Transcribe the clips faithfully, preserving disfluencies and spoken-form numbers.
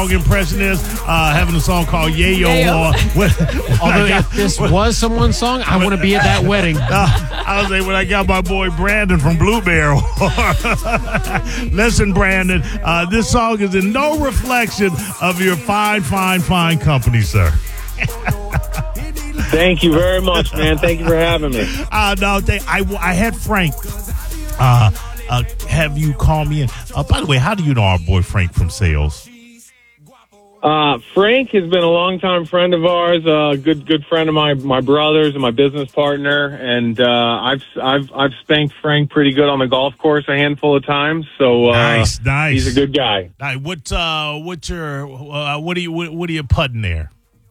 Impression is uh, having a song called Yayo. Yayo. Although if this was someone's song, I want to be at that wedding. Uh, I was saying when I got my boy Brandon from Blue Bear. Listen, Brandon, uh, this song is in no reflection of your fine, fine, fine company, sir. Thank you very much, man. Thank you for having me. Uh, no, they, I, I had Frank uh, uh, have you call me in. Uh, by the way, how do you know our boy Frank from sales? Uh, Frank has been a longtime friend of ours, a uh, good good friend of my my brother's and my business partner, and uh, I've I've I've spanked Frank pretty good on the golf course a handful of times. So uh, nice, nice. He's a good guy. Right, what uh, what's your uh, what are you what, what are you putting there?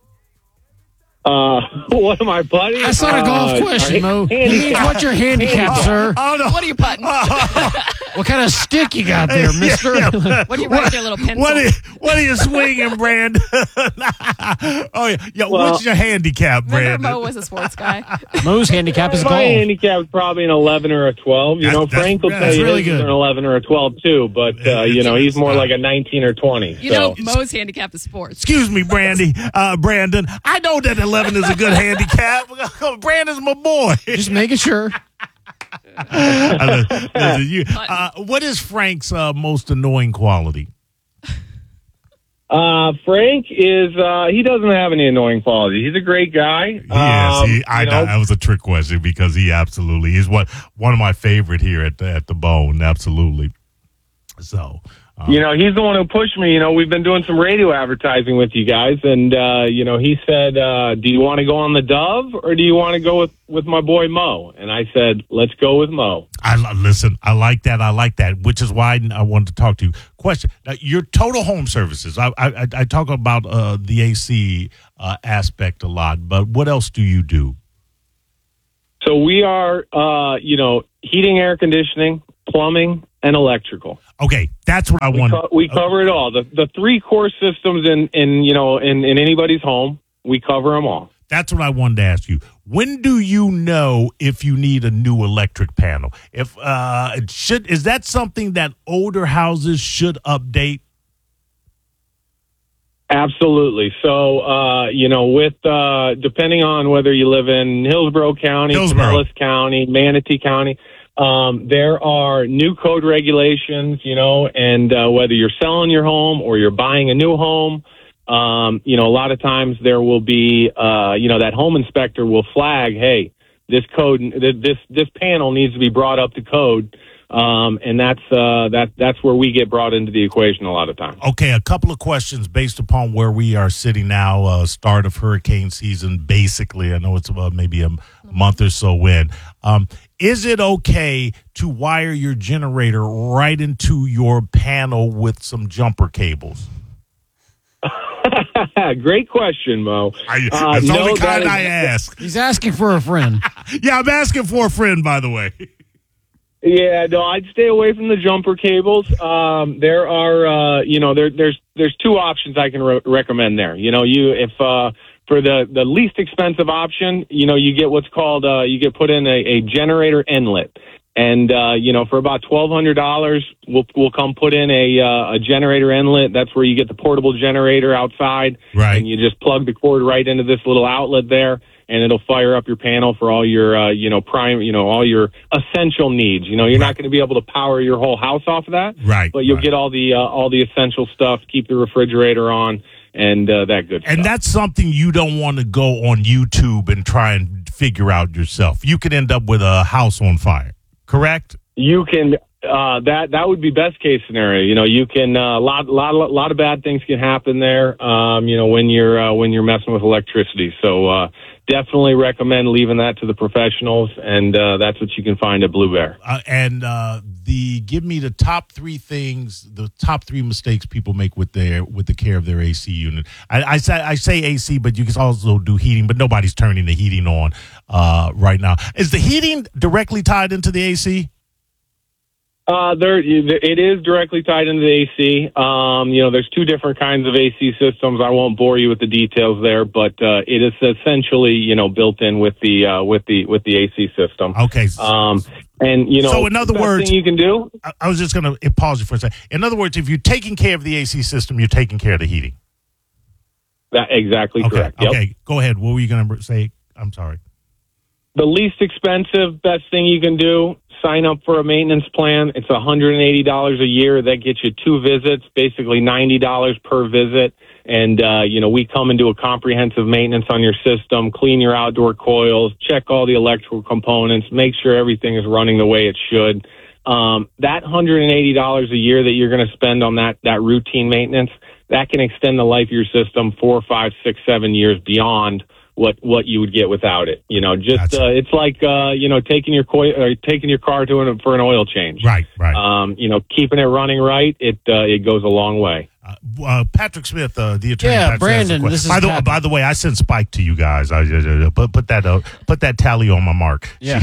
Uh, what am I putting? That's not a golf uh, question, Mo. He means what's your handicap, sir? Oh, no. What are you putting? What kind of stick you got there, mister? Yeah, yeah. What do you write with your little pencil? What are you, what are you swinging, Brandon? oh, yeah. yeah well, what's your handicap, Brandon? Remember Mo was a sports guy. Mo's handicap is golf. My handicap is probably an eleven or a twelve. You that's, know, that's, Frank will that's tell you really he's good. an eleven or a twelve, too, but, uh, you know, he's more like a nineteen or twenty. You so. know, Mo's handicap is sports. Excuse me, Brandy, uh, Brandon. I know that eleven is a good handicap. Brandon's my boy. Just making sure. uh, listen, you, uh, what is Frank's uh, most annoying quality? Uh, Frank is, uh, he doesn't have any annoying qualities. He's a great guy. Yes, um, he, I know that was a trick question because he absolutely is one, one of my favorite here at the, at the Bone. Absolutely. So, um, you know, he's the one who pushed me. You know, we've been doing some radio advertising with you guys, and, uh, you know, he said, uh, do you want to go on the Dove or do you want to go with, with my boy Mo? And I said, let's go with Mo. I listen, I like that. I like that, which is why I wanted to talk to you. Question: now, your total home services. I I, I talk about uh, the A C uh, aspect a lot, but what else do you do? So we are, uh, you know, heating, air conditioning, plumbing, and electrical. Okay, that's what I we want. Co- we cover it all. The the three core systems in in you know in, in anybody's home, we cover them all. That's what I wanted to ask you. When do you know if you need a new electric panel? If uh, it should is that something that older houses should update? Absolutely. So, uh, you know, with uh, depending on whether you live in Hillsborough County, Hillsborough. Pinellas County, Manatee County, um, there are new code regulations. You know, and uh, whether you're selling your home or you're buying a new home. Um, you know, a lot of times there will be, uh, you know, that home inspector will flag, hey, this code, this this panel needs to be brought up to code, um, and that's uh, that that's where we get brought into the equation a lot of times. Okay, a couple of questions based upon where we are sitting now, uh, start of hurricane season. Basically, I know it's uh, maybe a month or so in. Um, is it okay to wire your generator right into your panel with some jumper cables? Great question, Mo. I, Uh, that's the no, only that kind is- I ask. He's asking for a friend. Yeah, I'm asking for a friend, by the way. Yeah, no, I'd stay away from the jumper cables. Um, there are, uh, you know, there, there's there's two options I can re- recommend there. You know, you if uh, for the, the least expensive option, you know, you get what's called uh, you get put in a, a generator inlet. And, uh, you know, for about twelve hundred dollars, we'll, we'll come put in a, uh, a generator inlet. That's where you get the portable generator outside. Right. And you just plug the cord right into this little outlet there, and it'll fire up your panel for all your, uh, you know, prime, you know, all your essential needs. You know, you're Right. not going to be able to power your whole house off of that. Right. But you'll right. get all the, uh, all the essential stuff, keep the refrigerator on, and uh, that good And stuff. that's something you don't want to go on YouTube and try and figure out yourself. You could end up with a house on fire. Correct? You can uh, that that would be best case scenario. You know, you can a uh, lot lot lot of bad things can happen there. Um, you know, when you're uh, when you're messing with electricity. So uh, definitely recommend leaving that to the professionals, and uh, that's what you can find at Blue Bear. Uh, and uh, the give me the top three things, the top three mistakes people make with their with the care of their A C unit. I, I say I say A C, but you can also do heating. But nobody's turning the heating on uh, right now. Is the heating directly tied into the A C? Uh, there, it is directly tied into the A C. Um, you know, there's two different kinds of A C systems. I won't bore you with the details there, but uh, it is essentially, you know, built in with the uh, with the with the A C system. Okay. Um, and you know, so in other the best words, thing you can do. I, I was just going to pause you for a second. In other words, if you're taking care of the A C system, you're taking care of the heating. That exactly Okay. correct. Yep. Okay. Go ahead. What were you going to say? I'm sorry. The least expensive, best thing you can do, sign up for a maintenance plan. It's one hundred eighty dollars a year. That gets you two visits, basically ninety dollars per visit. And, uh, you know, we come and do a comprehensive maintenance on your system, clean your outdoor coils, check all the electrical components, make sure everything is running the way it should. Um, that one hundred eighty dollars a year that you're going to spend on that, that routine maintenance, that can extend the life of your system four, five, six, seven years beyond what what you would get without it. You know, just Gotcha. uh, it's like uh, you know taking your co- uh, taking your car to an, for an oil change. Right, right. Um, you know, keeping it running right, it uh, it goes a long way. Uh, uh, Patrick Smith, uh, the attorney. Yeah, Patrick, Brandon, has a this is by the, Patrick. by the way, I sent Spike to you guys. I uh, uh, put put that uh, put that tally on my mark. Yeah.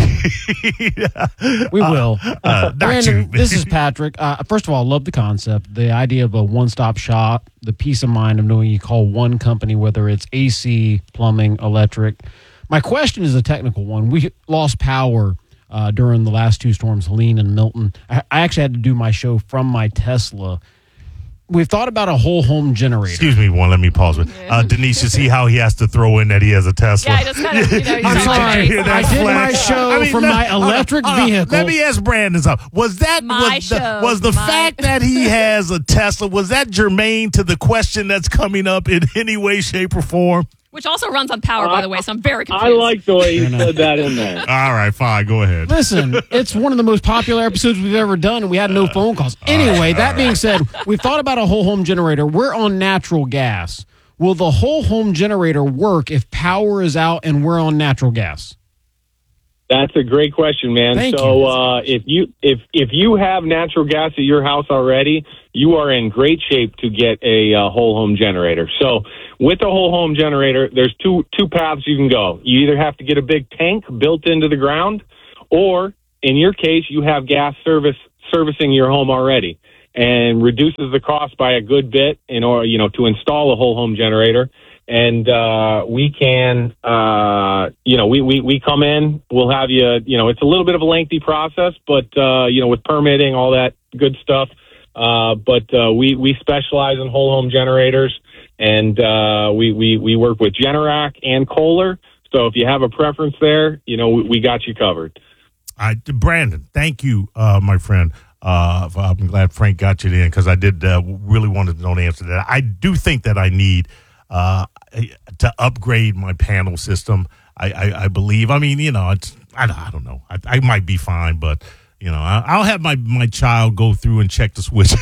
We will. Uh, not Brandon, you. this is Patrick. Uh, first of all, I love the concept, the idea of a one-stop shop, the peace of mind of knowing you call one company, whether it's A C, plumbing, electric. My question is a technical one. We lost power uh, during the last two storms, Helene and Milton. I, I actually had to do my show from my Tesla. We've thought about a whole home generator. Excuse me, one. Let me pause with uh, Denise. You see how he has to throw in that he has a Tesla? Yeah, I just kind of, you know, you I'm sound like sorry. Jason. I did my flag. show I mean, from let- my hold on, electric hold on. vehicle. Let me ask Brandon something. Was that My was the, show. was the My- fact that he has a Tesla? Was that germane to the question that's coming up in any way, shape, or form? Which also runs on power, by the way, so I'm very confused. I like the way you said that in there. All right, fine. Go ahead. Listen, it's one of the most popular episodes we've ever done, and we had no phone calls. Anyway, that being said, we've thought about a whole home generator. We're on natural gas. Will the whole home generator work if power is out and we're on natural gas? That's a great question, man. Thank so you. uh, if you if if you have natural gas at your house already, you are in great shape to get a uh, whole home generator. So with a whole home generator, there's two two paths you can go. You either have to get a big tank built into the ground, or in your case, you have gas service servicing your home already, and reduces the cost by a good bit in order, you know, to install a whole home generator. And uh, we can, uh, you know, we, we, we come in, we'll have you, you know, it's a little bit of a lengthy process, but, uh, you know, with permitting, all that good stuff. Uh, but uh, we, we specialize in whole home generators, and uh, we, we, we work with Generac and Kohler. So if you have a preference there, you know, we, we got you covered. All right, Brandon, thank you, uh, my friend. Uh, I'm glad Frank got you in because I did uh, really wanted to know the answer to that. I do think that I need uh, to upgrade my panel system. I, I, I believe. I mean, you know, it's I, I don't know. I, I might be fine, but you know, I, I'll have my, my child go through and check the switches.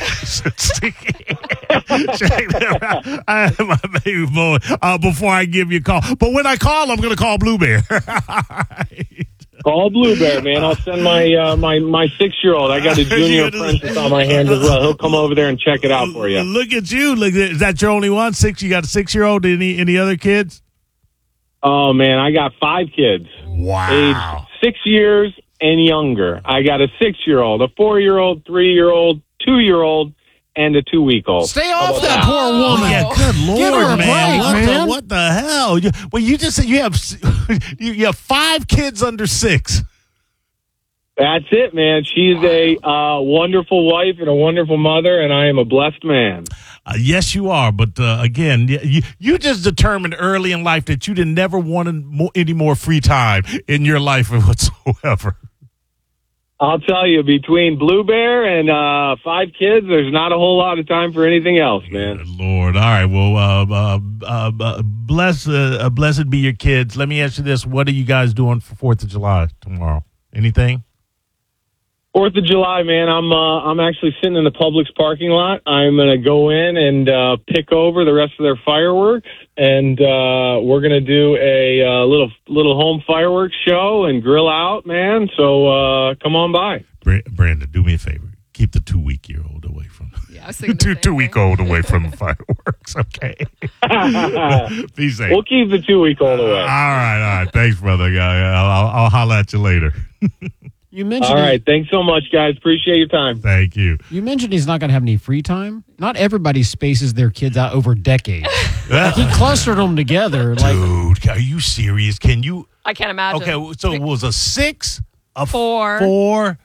Check them out. I have my baby boy uh, before I give you a call. But when I call, I'm going to call Blue Bear. Call Blue Bear, man. I'll send my uh, my my six year old. I got a junior apprentice on my hands as well. He'll come over there and check it out for you. Look at you. Look, is that your only one? Six? You got a six year old? Any any other kids? Oh man, I got five kids, Wow. aged six years and younger. I got a six year old, a four year old, three year old, two year old, and a two week old. Stay off that poor woman. Yeah, good lord, Give her a man. break, what, man. The, what the hell? You, well, you just said you have you, you have five kids under six. That's it, man. She's a uh, wonderful wife and a wonderful mother, and I am a blessed man. Uh, yes, you are. But uh, again, you, you just determined early in life that you didn't never wanted more, any more free time in your life whatsoever. I'll tell you, between Blue Bear and uh, five kids, there's not a whole lot of time for anything else, man. Good Lord. All right. Well, uh, uh, uh, uh, bless, uh, uh, blessed be your kids. Let me ask you this. What are you guys doing for fourth of July tomorrow? Anything? Fourth of July, man. I'm uh, I'm actually sitting in the Publix parking lot. I'm gonna go in and uh, pick over the rest of their fireworks, and uh, we're gonna do a uh, little little home fireworks show and grill out, man. So uh, come on by. Brandon, do me a favor. Keep the two week year old away from Yeah, I was thinking the the two same two week thing. old away from the fireworks. Okay. Be safe. We'll keep the two week old away. All right, all right. Thanks, brother. I'll, I'll, I'll holler at you later. You mentioned All he- right. Thanks so much, guys. Appreciate your time. Thank you. You mentioned he's not going to have any free time. Not everybody spaces their kids out over decades. Like he clustered them together. Like, Dude, are you serious? Can you? I can't imagine. Okay, so it was a six, a Four. four.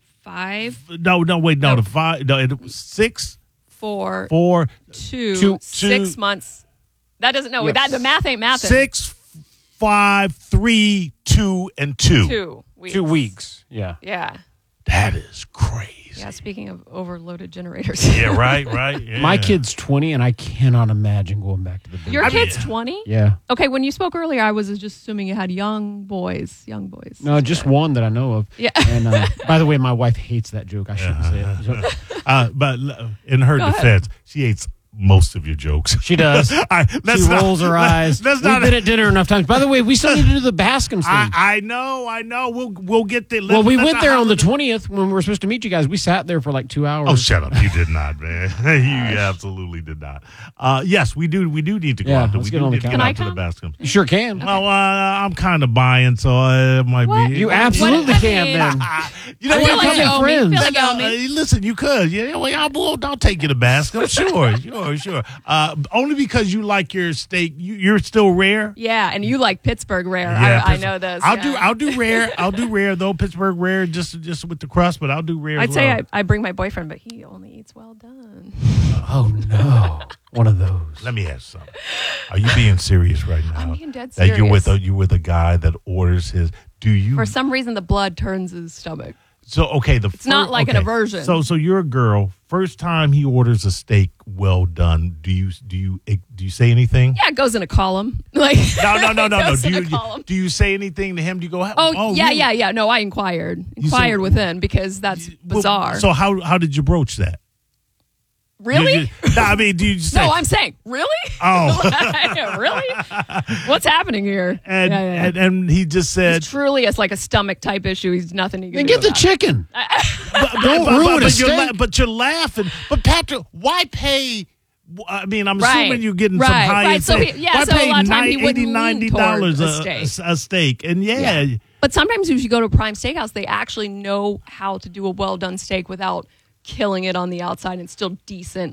Five, No, no, wait, no, No. the five. No, it was six, four, four, two, two- six two- months. That doesn't know. Yes. That the math ain't mathing. six, five, three, two, and two. Two weeks. two weeks. Yeah. Yeah. That is crazy. Yeah. Speaking of overloaded generators. Yeah, right, right. Yeah. My kid's twenty, and I cannot imagine going back to the big Your I mean- kid's twenty? Yeah. Okay, when you spoke earlier, I was just assuming you had young boys. Young boys. No, just one that I know of. Yeah. And uh, by the way, my wife hates that joke. I shouldn't say it. So- Uh, but uh, in her Go ahead. defense, she hates most of your jokes. She does. I, let's She not- rolls her let- eyes. Let's We've not. been at dinner enough times. By the way, we still need to do the Bascom stage. I, I know, I know. We'll we'll get there. well, we let's went not there on the holiday- twentieth when we were supposed to meet you guys. We sat there for like two hours. Oh, shut up! You did not, man. You absolutely did not. Uh, yes, we do. We do need to go Yeah, out. there. let's we get do on the need to get calendar. out Can to I the basketball. You sure can. Well, uh, I'm kind of buying, so uh, it might What? be. You What- absolutely what- I can mean- then. You know I what? feel like Come you on. owe me. friends. Feel like you owe No, me. uh, listen, you could. Yeah, well, I'll, well, I'll take you to Bascom. Sure, sure, sure. Uh, only because you like your steak. You, you're still rare. Yeah, and you like Pittsburgh rare. Yeah, I, I Pitts- know this. I'll yeah. do. I'll do rare. I'll do rare though. Pittsburgh rare, just just with the crust, but I'll do rare. I'd as say well. I, I bring my boyfriend, but he only eats well done. Oh no, one of those. Let me ask something. Are you being serious right now? I'm being dead That you're with a serious. you're with a guy that orders his. Do you? For some reason, the blood turns his stomach. So okay, the It's not like an aversion. So so you're a girl. First time he orders a steak well done. Do you do you do you say anything? Yeah, it goes in a column. Like No no no no it no. goes Do in a you column. do you say anything to him? Do you go? Oh, yeah, really? yeah, yeah. No, I inquired. You Inquired said- within because that's Well, bizarre. So how how did you broach that? really? You- you- no, I mean, do you just say? no, I'm saying really. Oh, really? What's happening here? and, Yeah, yeah. and and he just said. It's truly, it's like a stomach type issue. He's nothing you can Then do get the about it. chicken. But, Don't but, ruin but, a but you're steak. but you're laughing. But Patrick, why pay? I mean, I'm Right. assuming you're getting Right, some high right. end So steak. he- yeah, why so a pay lot of time he nine- wouldn't eighty, lean ninety toward dollars a a, steak. a steak, and yeah, Yeah. But sometimes if you go to Prime Steakhouse, they actually know how to do a well done steak without killing it on the outside and still decent